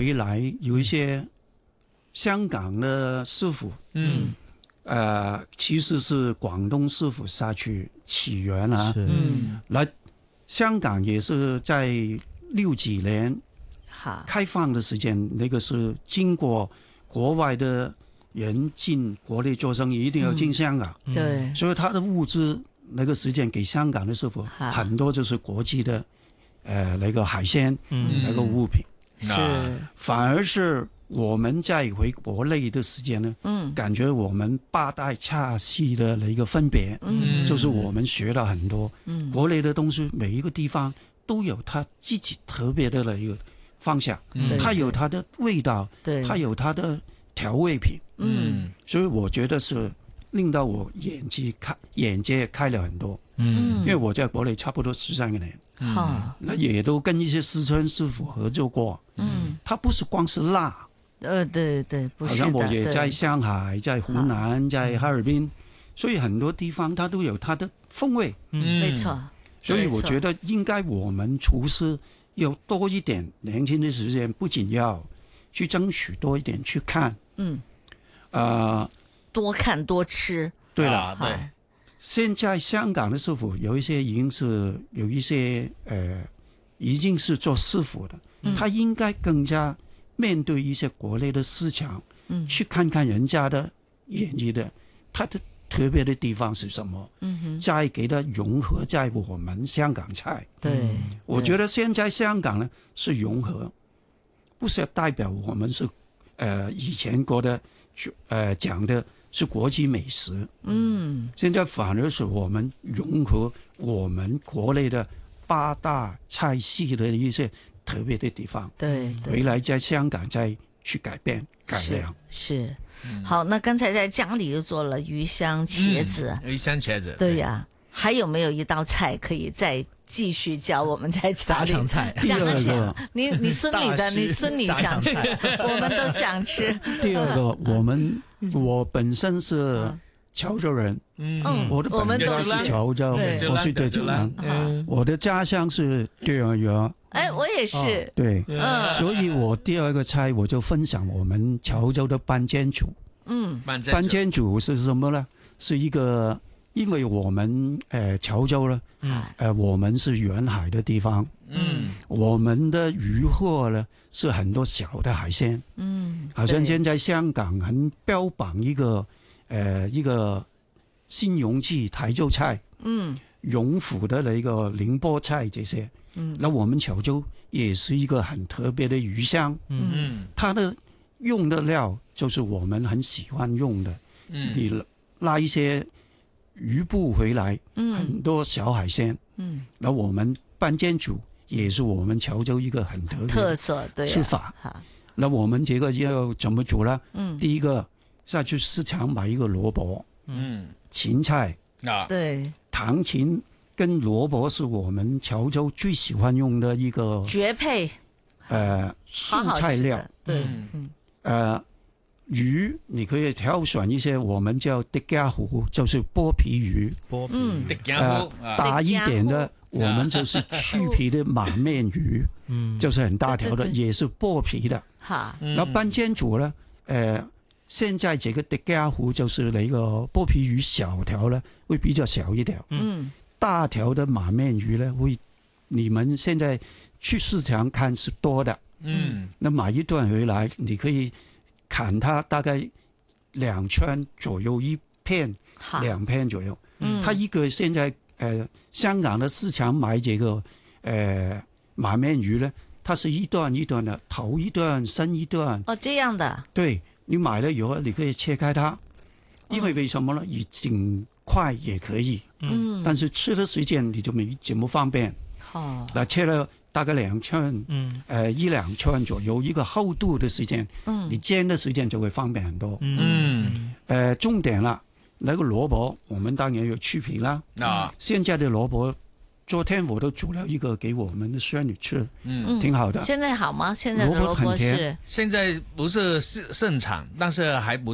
回来有一些香港的师傅，其实是广东师傅下去起源啊。来香港也是在60几年开放的时间，那个是经过国外的人进国内做生意，一定要进香港。 对， 所以他的物资那个时间给香港的师傅很多就是国际的那个海鲜那个物品。 是， 反而是我们在回国内的时间呢，感觉我们8代菜系的一个分别，就是我们学了很多，国内的东西每一个地方都有它自己特别的一个方向，它有它的味道，它有它的调味品，所以我觉得是令到我眼界开了很多，因为我在国内差不多13个年，那也都跟一些四川师傅合作过，它不是光是辣， 对，不是的， 好像我也在上海、在湖南、在哈尔滨，所以很多地方它都有它的风味， 没错。 所以我觉得应该我们厨师要多一点年轻的时间，不仅要去争取多一点去看， 多看多吃。 对了， 对。 现在香港的师傅有一些已经是有一些已经是做师傅的，他应该更加面对一些国内的市场，去看看人家的演绎的他的特别的地方是什么，再给它融合在我们香港菜。 对， 我觉得现在香港呢是融合，不是代表我们是以前讲的是国际美食，现在反而是我们融合我们国内的8大菜系的一些特别的地方， 对， 回来在香港再去改变改良。 是。好，那刚才在家里又做了鱼香茄子， 鱼香茄子， 对呀，还有没有一道菜可以再继续教我们在家里？ 家常菜。 第二个， 你孙女想吃，我们都想吃。 第二个，我本身是潮州人，我的本家是潮州，我是对九南，我的家乡是对阳。 我也是。 对，所以我第二个菜我就分享我们潮州的班煎煮。班煎煮是什么呢？是一个，因为我们潮州呢，我们是沿海的地方，我们的渔获呢是很多小的海鲜，好像现在香港很标榜一个新荣记台州菜，荣府的一个宁波菜这些，那我们潮州也是一个很特别的鱼香，它的用的料就是我们很喜欢用的，你拉一些鱼布回来，很多小海鲜，那我们班煎煮也是我们潮州一个很特色的吃法。那我们这个要怎么煮呢？第一个下去市场买一个萝卜，芹菜对， 糖芹跟萝卜是我们潮州最喜欢用的一个绝配， 蔬菜料。 对， 鱼你可以挑选一些我们叫的家湖，就是剥皮鱼，大一点的我们就是去皮的马面鱼，就是很大条的，也是剥皮的。那班煎煮呢，现在这个的家湖就是那个剥皮鱼小条呢会比较小一点，大条的马面鱼呢你们现在去市场看是多的，那买一段回来你可以砍它大概2圈左右一片，2片左右。它一个现在香港的市场买这个马面鱼呢，它是一段一段的，头一段身一段。 这样的。 对，你买了以后你可以切开它，因为什么呢？你整块也可以，但是吃的时间你就没这么方便。那切了大概2寸，1-2寸左右，一个厚度的时间，你煎的时间就会方便很多。重点了，那个萝卜我们当然有去皮啦。现在的萝卜，昨天我都煮了一个给我们的孙女吃，挺好的。 现在好吗？现在的萝卜是现在不是盛产，但是还不错。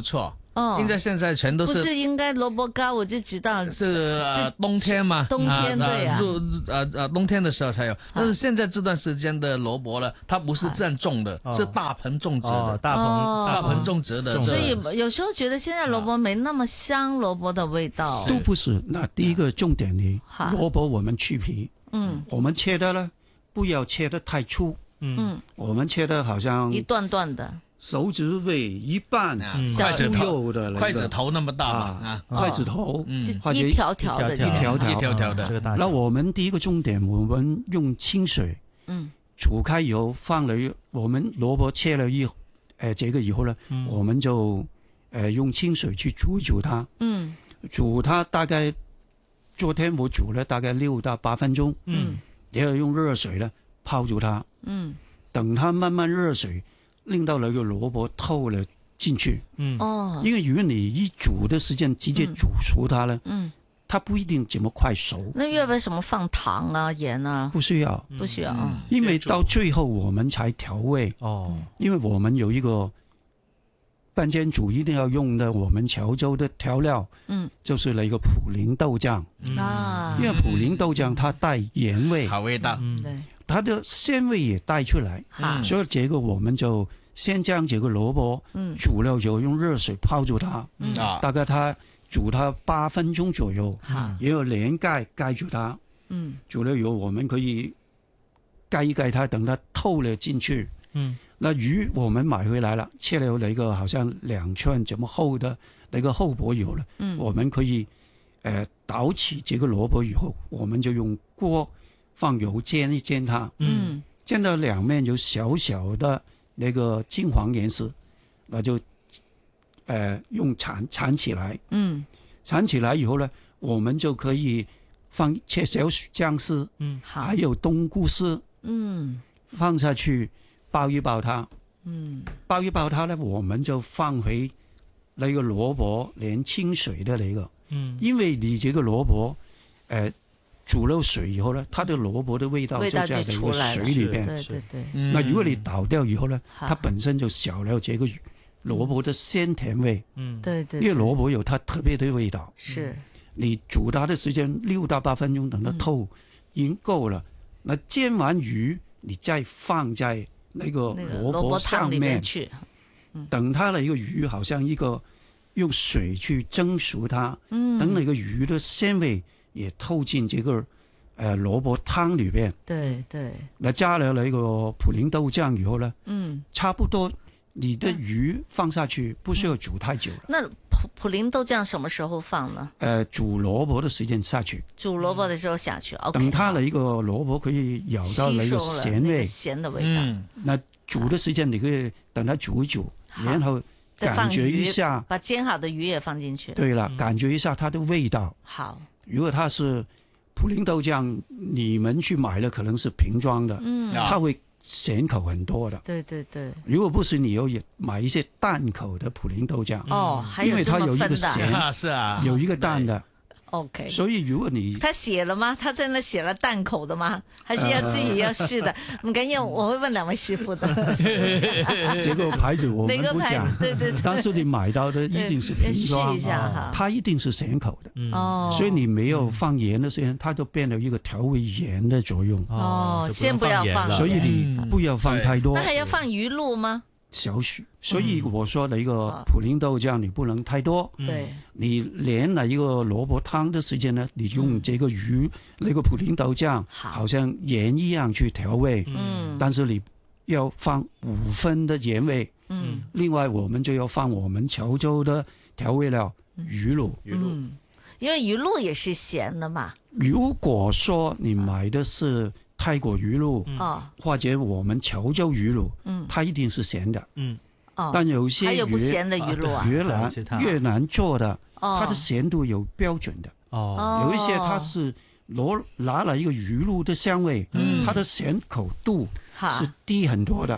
哦， 应该现在全都不是是应该萝卜糕，我就知道是冬天嘛， 冬天对呀， 冬天的时候才有。但是现在这段时间的萝卜呢，它不是这样种的，是大盆种植的，大盆种植的。 所以有时候觉得现在萝卜没那么香，萝卜的味道都不是。那第一个重点呢，萝卜我们去皮，我们切的呢不要切得太粗，我们切的好像一段段的。 手指尾一半， 筷子头那么大嘛， 筷子头， 或者一条条的， 一条条的这个大小。 那我们第一个重点，我们用清水，煮开以后放了，我们萝卜切了这个以后呢，我们就用清水去煮它，煮它大概昨天我煮了大概6到8分钟，然后用热水呢泡住它，等它慢慢热水。令到那个萝卜透了进去，因为如果你一煮的时间直接煮熟它了，它不一定这么快熟。 那要不要什么放糖啊、盐啊？ 不需要， 不需要， 因为到最后我们才调味。因为我们有一个半煎煮一定要用的我们潮州的调料，就是那个普林豆酱啊，因为普林豆酱它带盐味， 好味道， 对。 它的鲜味也带出来，所以这个我们就先将这个萝卜煮了就用热水泡住它，大概它煮它8分钟左右，也有连盖住它，煮了以后我们可以盖一盖它，等它透了进去。那鱼我们买回来了，切了那个好像2寸这么厚的那个厚薄有了，我们可以倒起这个萝卜以后，我们就用锅。放油煎一煎它，煎到两面有小小的那个金黄颜色，那就用铲起来，铲起来以后呢，我们就可以切小姜丝，还有冬菇丝，放下去爆一爆它，爆一爆它呢，我们就放回那个萝卜连清水的那个，因为你这个萝卜，煮了水以后呢，它的萝卜的味道就在那个水里边。 对。 那如果你倒掉以后呢，它本身就少了这个萝卜的鲜甜味。 对。 因为萝卜有它特别的味道。 是。 你煮它的时间6到8分钟，等它透，已经够了。那煎完鱼，你再放在那个萝卜上面去， 等它的一个鱼好像一个用水去蒸熟它，等那个鱼的鲜味。也透进这个萝卜汤里边， 对， 那加了那个普林豆酱以后呢，差不多你的鱼放下去不需要煮太久了。 那普林豆酱什么时候放呢？ 煮萝卜的时间下去， 煮萝卜的时候下去， 等它的一个萝卜可以咬到那个咸味， 咸的味道。 那煮的时间你可以等它煮一煮，然后感觉一下， 把煎好的鱼也放进去。 对了，感觉一下它的味道。 好。 如果它是普林豆酱，你们去买的可能是瓶装的，它会咸口很多的。 对。 如果不是，你有买一些淡口的普林豆酱， 因为它有一个咸， 是啊， 有一个淡的。 OK， 所以如果你他写了吗？他在那写了淡口的吗？还是要自己要试的？唔緊要，我會問兩位師傅的。 這個牌子我們不講， 對， 但是你買到的一定是瓶裝，它一定是咸口的。所以你沒有放鹽的時間，它就變了一個調味鹽的作用。 先不要放， 所以你不要放太多。 那還要放魚露嗎？ 少許，所以我說的一個普林豆醬你不能太多。 對， 你連了一個蘿蔔湯的時間呢，你用這個魚那個普林豆醬，好像鹽一樣去調味。但是你要放5分的鹽味。另外我們就要放我們潮州的調味料魚露。 因為魚露也是鹹的嘛。 如果說你買的是泰國魚露，或者我們潮州魚露，它一定是鹹的。但有些還有不鹹的魚露啊？ 越南做的，它的鹹度有標準的。有一些它是拿了一個魚露的香味，它的鹹口度是低很多的。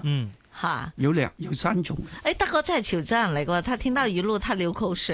哈， 有3種。 誒，德哥真係潮州人嚟㗎，他聽到魚露，他流口水。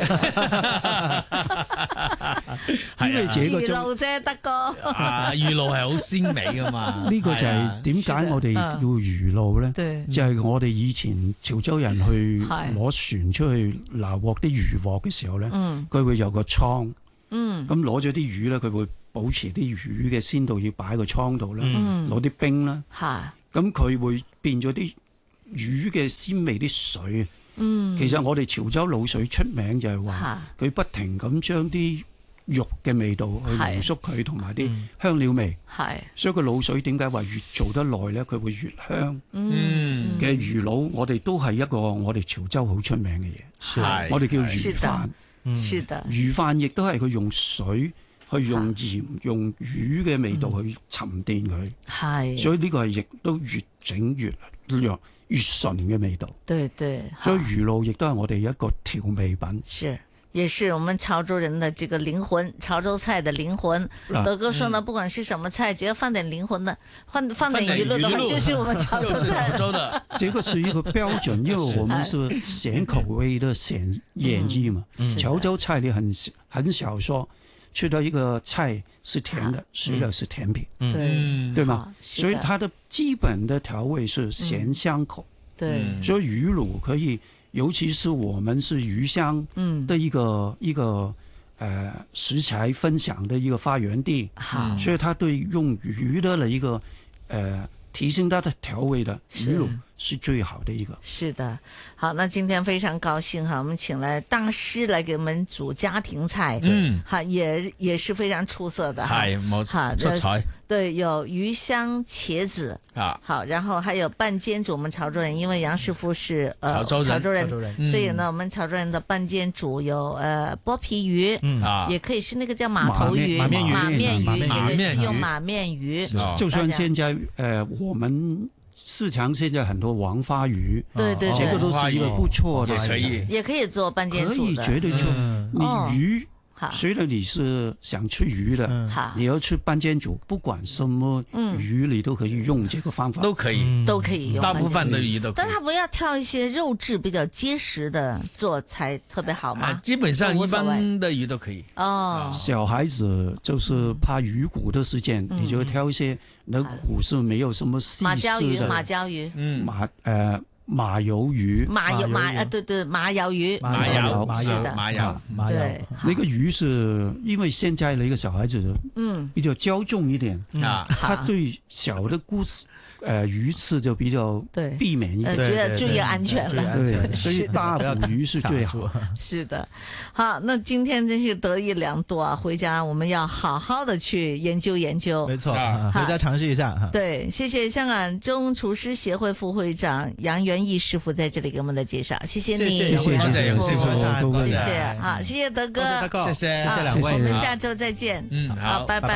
因為這個魚露啫，德哥。 魚露係好鮮美㗎嘛。 呢個就係點解我哋叫魚露咧？就係我哋以前潮州人去攞船出去撈獲啲漁獲嘅時候咧，佢會有個倉。咁攞咗啲魚咧，佢會保持啲魚嘅鮮度要擺喺個倉度啦，攞啲冰啦。咁佢會變咗啲魚嘅鮮味啲水。其實我哋潮州滷水出名就係話，佢不停咁將啲肉嘅味道去濃縮佢，同埋啲香料味。所以個滷水點解話越做得耐咧，佢會越香。嘅魚滷，我哋都係一個我哋潮州好出名嘅嘢。我哋叫魚飯。魚飯亦都係佢用水去用鹽用魚嘅味道去沉澱佢。所以呢個係亦都越整越純嘅味道。對，所以魚露亦都係我哋一個調味品。 也是我們潮州人的這個靈魂，潮州菜的靈魂。德哥說呢，不管是什麼菜，只要放點靈魂的，放點魚露的話，就是我們潮州菜。 這個是一個標準，因為我們是鹹口味的鹹演繹嘛。潮州菜裏很少說吃到一個菜是甜的，食的是甜品，對嗎？所以它的基本的調味是鹹香口。所以魚露可以。尤其是我們是魚香的一個食材分享的一個發源地，所以它對用魚的一個提升它的調味的魚露是最好的一個。 是的，好，那今天非常高興哈，我們請來大師來給我們煮家庭菜，哈，也是非常出色的哈， 冇錯，出彩。 對，有魚香茄子啊，好，然後還有半煎煮，我們潮州人，因為楊師傅是潮州人，所以呢，我們潮州人的半煎煮有剝皮魚，也可以是那個叫馬頭魚、馬面魚，也可以是用馬面魚。 就算現在我們市場現在很多黃花魚， 對， 這個都是一個不錯的， 也可以做半煎煮的， 可以絕對做。你魚。雖然你是想吃魚的，你要吃半煎煮，不管什麼魚，你都可以用這個方法， 都可以用。大部分的魚都可以， 但它不要挑一些肉質比較結實的做才特別好嗎？ 基本上一般的魚都可以。 小孩子就是怕魚骨的時間，你就挑一些那骨是沒有什麼細絲的馬鮫魚， 馬魷魚， 對，馬魷魚， 馬魷， 對， 那個魚是因為現在的一個小孩子，比較驕縱一點，他對小的魚刺就比較避免一點， 覺得注意安全了， 對，所以大魚是最好。 是的，好，那今天真是得益良多啊！回家我們要好好的去研究研究。 沒錯，回家嘗試一下。 對，謝謝香港中廚師協會副會長楊元益師傅在這裡給我們的介紹，謝謝你， 謝謝楊師傅， 謝謝，好，謝謝德哥， 謝謝兩位， 我們下周再見，好，拜拜。